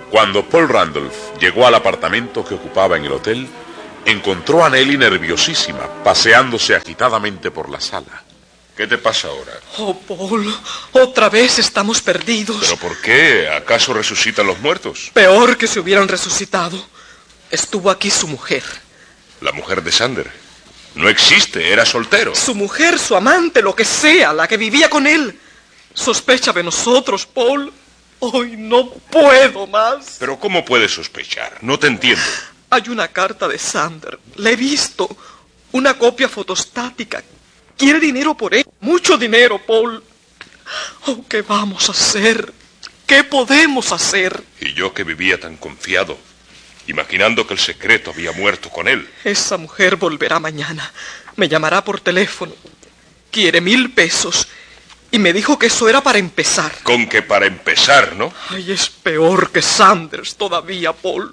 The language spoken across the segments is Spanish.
Cuando Paul Randolph llegó al apartamento que ocupaba en el hotel, encontró a Nelly nerviosísima, paseándose agitadamente por la sala. ¿Qué te pasa ahora? Oh, Paul, otra vez estamos perdidos. ¿Pero por qué? ¿Acaso resucitan los muertos? Peor que se hubieran resucitado. Estuvo aquí su mujer. La mujer de Sander. No existe, era soltero. Su mujer, su amante, lo que sea, la que vivía con él. Sospecha de nosotros, Paul. Hoy no puedo más. ¿Pero cómo puedes sospechar? No te entiendo. Hay una carta de Sander. La he visto. Una copia fotostática. Quiere dinero por él. Mucho dinero, Paul. Oh, ¿qué vamos a hacer? ¿Qué podemos hacer? Y yo que vivía tan confiado, imaginando que el secreto había muerto con él. Esa mujer volverá mañana. Me llamará por teléfono. Quiere 1,000 pesos. Y me dijo que eso era para empezar. Con que para empezar, ¿no? Ay, es peor que Sanders todavía, Paul.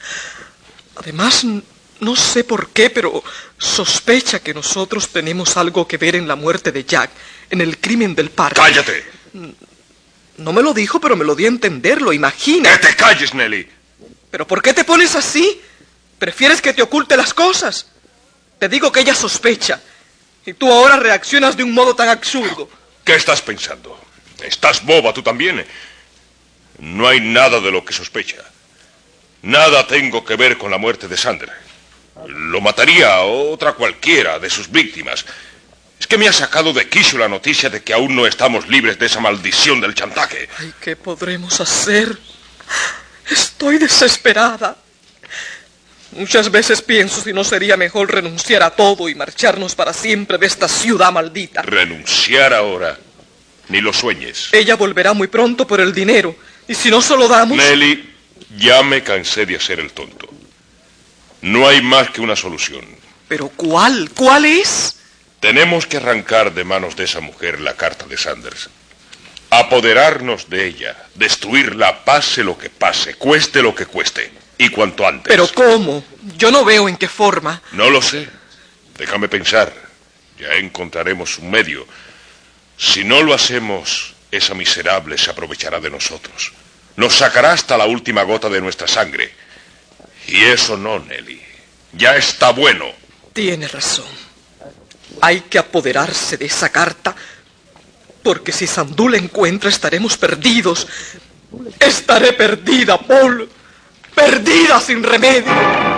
Además, no sé por qué, pero sospecha que nosotros tenemos algo que ver en la muerte de Jack, en el crimen del parque. ¡Cállate! No me lo dijo, pero me lo di a entender, lo imagina. ¡Que te calles, Nelly! ¿Pero por qué te pones así? ¿Prefieres que te oculte las cosas? Te digo que ella sospecha, y tú ahora reaccionas de un modo tan absurdo. ¿Qué estás pensando? ¿Estás boba tú también? No hay nada de lo que sospecha. Nada tengo que ver con la muerte de Sander. Lo mataría otra cualquiera de sus víctimas. Es que me ha sacado de quicio la noticia de que aún no estamos libres de esa maldición del chantaje. Ay, ¿qué podremos hacer? Estoy desesperada. Muchas veces pienso si no sería mejor renunciar a todo y marcharnos para siempre de esta ciudad maldita. ¿Renunciar ahora? Ni lo sueñes. Ella volverá muy pronto por el dinero. Y si no se lo damos... Nelly, ya me cansé de hacer el tonto. No hay más que una solución. ¿Pero cuál? ¿Cuál es? Tenemos que arrancar de manos de esa mujer la carta de Sanders. Apoderarnos de ella. Destruirla, pase lo que pase, cueste lo que cueste. Y cuanto antes. ¿Pero cómo? Yo no veo en qué forma. No lo sé. Déjame pensar. Ya encontraremos un medio. Si no lo hacemos, esa miserable se aprovechará de nosotros. Nos sacará hasta la última gota de nuestra sangre. Y eso no, Nelly. Ya está bueno. Tiene razón. Hay que apoderarse de esa carta, porque si Sandú la encuentra estaremos perdidos. Estaré perdida, Paul. Perdida sin remedio.